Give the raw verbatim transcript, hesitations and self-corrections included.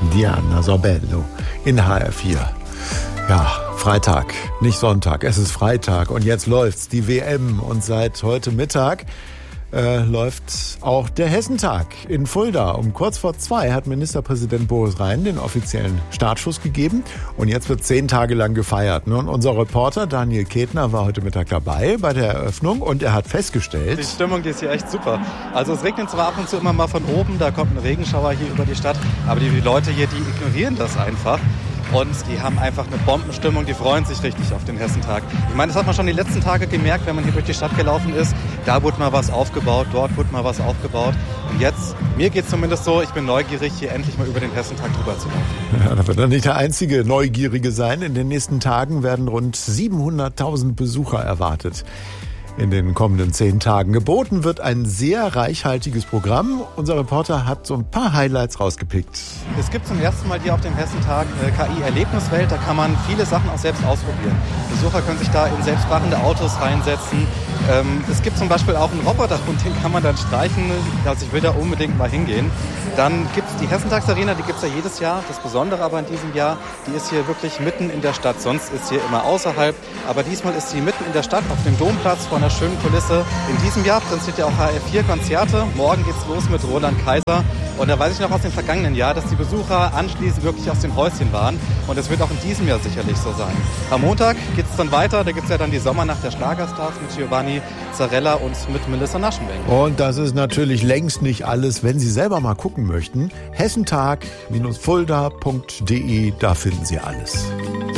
Diana Sorbello in H R vier. Ja, Freitag, nicht Sonntag, es ist Freitag und jetzt läuft's, die W M. Und seit heute Mittag äh, läuft auch der Hessentag in Fulda. Um kurz vor zwei hat Ministerpräsident Boris Rhein den offiziellen Startschuss gegeben und jetzt wird zehn Tage lang gefeiert. Und unser Reporter Daniel Ketner war heute Mittag dabei bei der Eröffnung und er hat festgestellt... Die Stimmung, die ist hier echt super. Also es regnet zwar ab und zu immer mal von oben, da kommt ein Regenschauer hier über die Stadt, aber die Leute hier, die ignorieren das einfach. Und die haben einfach eine Bombenstimmung, die freuen sich richtig auf den Hessentag. Ich meine, das hat man schon die letzten Tage gemerkt, wenn man hier durch die Stadt gelaufen ist. Da wurde mal was aufgebaut, dort wurde mal was aufgebaut. Und jetzt, mir geht es zumindest so, ich bin neugierig, hier endlich mal über den Hessentag drüber zu laufen. Ja, da wird er nicht der einzige Neugierige sein. In den nächsten Tagen werden rund siebenhunderttausend Besucher erwartet. In den kommenden zehn Tagen geboten wird ein sehr reichhaltiges Programm. Unser Reporter hat so ein paar Highlights rausgepickt. Es gibt zum ersten Mal hier auf dem Hessentag äh, K I-Erlebniswelt. Da kann man viele Sachen auch selbst ausprobieren. Besucher können sich da in selbstfahrende Autos reinsetzen. Ähm, es gibt zum Beispiel auch einen Roboter und den kann man dann streichen. Also ich will da unbedingt mal hingehen. Dann gibt es die Hessentagsarena, die gibt es ja jedes Jahr. Das Besondere aber in diesem Jahr, die ist hier wirklich mitten in der Stadt. Sonst ist sie hier immer außerhalb. Aber diesmal ist sie mitten in der Stadt auf dem Domplatz vor einer schönen Kulisse. In diesem Jahr präsentiert ja auch H R vier Konzerte. Morgen geht's los mit Roland Kaiser. Und da weiß ich noch aus dem vergangenen Jahr, dass die Besucher anschließend wirklich aus den Häuschen waren. Und das wird auch in diesem Jahr sicherlich so sein. Am Montag geht's dann weiter. Da gibt's ja dann die Sommernacht der Schlagerstars mit Giovanni Zarella und mit Melissa Naschenweng. Und das ist natürlich längst nicht alles. Wenn Sie selber mal gucken möchten, hessentag Bindestrich fulda Punkt de, da finden Sie alles.